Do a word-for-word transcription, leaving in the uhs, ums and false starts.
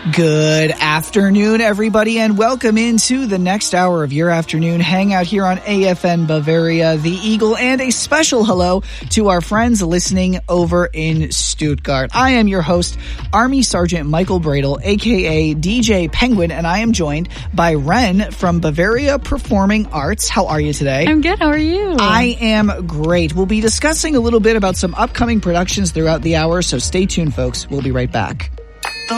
Good afternoon, everybody, and welcome into the next hour of your afternoon hangout here on A F N Bavaria, the Eagle, and a special hello to our friends listening over in Stuttgart. I am your host, Army Sergeant Michael Bradle, aka D J Penguin, and I am joined by Ren from Bavaria Performing Arts. How are you today? I'm good. How are you? I am great. We'll be discussing a little bit about some upcoming productions throughout the hour, so stay tuned, folks. We'll be right back.